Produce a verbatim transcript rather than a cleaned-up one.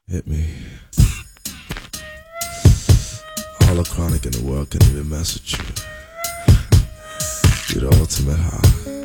Hit me. All the chronic in the world can even mess with you. You're the ultimate high.